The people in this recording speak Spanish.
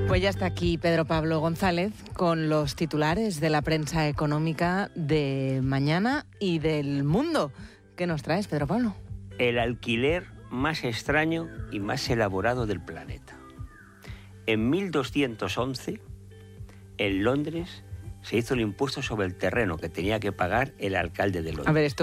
Pues ya está aquí Pedro Pablo González con los titulares de la prensa económica de mañana y del mundo. ¿Qué nos traes, Pedro Pablo? El alquiler más extraño y más elaborado del planeta. En 1211, en Londres, se hizo el impuesto sobre el terreno que tenía que pagar el alcalde de Londres. A ver, esto